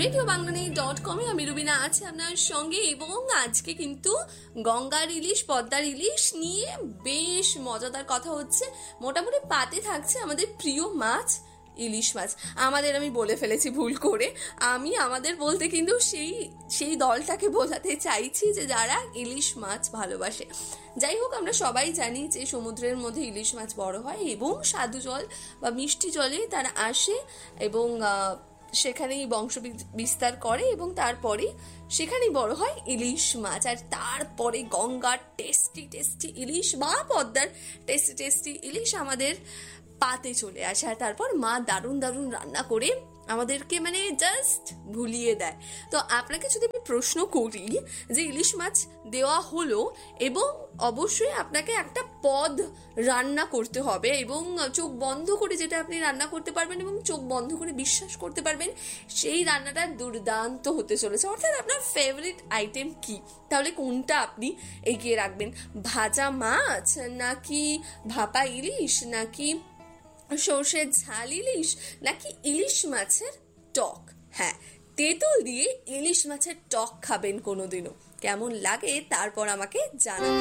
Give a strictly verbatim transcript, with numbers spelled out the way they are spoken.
Radio বাংলানি dot কমে আমি রুবিনা আছি আপনার সঙ্গে। এবং আজকে কিন্তু গঙ্গার ইলিশ, পদ্মার ইলিশ নিয়ে বেশ মজাদার কথা হচ্ছে। মোটামুটি পাতে থাকছে আমাদের প্রিয় মাছ ইলিশ মাছ। আমাদের আমি বলে ফেলেছি ভুল করে, আমি আমাদের বলতে কিন্তু সেই সেই দলটাকে বোঝাতে চাইছি যে যারা ইলিশ মাছ ভালোবাসে। যাই হোক, আমরা সবাই জানি যে সমুদ্রের মধ্যে ইলিশ মাছ বড় হয় এবং স্বাদু জল বা মিষ্টি জলে তারা আসে এবং সেখানেই বংশ বিস্তার করে এবং তারপরে সেখানেই বড় হয় ইলিশ মাছ। আর তারপরে গঙ্গার টেস্টি টেস্টি ইলিশ বা পদ্মার টেস্টি টেস্টি ইলিশ আমাদের পাতে চলে আসে। আর তারপর মা দারুণ দারুণ রান্না করে আমাদেরকে মানে জাস্ট ভুলিয়ে দেয়। তো আপনাকে যদি আমি প্রশ্ন করি যে ইলিশ মাছ দেওয়া হলো এবং অবশ্যই আপনাকে একটা পদ রান্না করতে হবে এবং চোখ বন্ধ করে যেটা আপনি রান্না করতে পারবেন এবং চোখ বন্ধ করে বিশ্বাস করতে পারবেন সেই রান্নাটা দুর্দান্ত হতে চলেছে, অর্থাৎ আপনার ফেভারিট আইটেম কি, তাহলে কোনটা আপনি এগিয়ে রাখবেন? ভাজা মাছ নাকি ভাপা ইলিশ নাকি সর্ষের ঝাল ইলিশ নাকি ইলিশ মাছের টক? হ্যাঁ, তেঁতুল দিয়ে ইলিশ মাছের টক খাবেন কোনোদিনও? কেমন লাগে তারপর আমাকে জানাবেন।